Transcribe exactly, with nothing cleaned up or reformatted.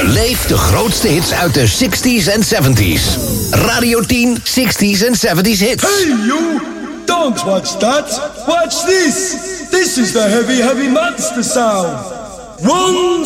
Beleef de grootste hits uit de zestig's en zeventig's. Radio tien, zestig's en zeventig's hits. Hey you! Don't watch that! Watch this! This is the heavy, heavy monster sound! One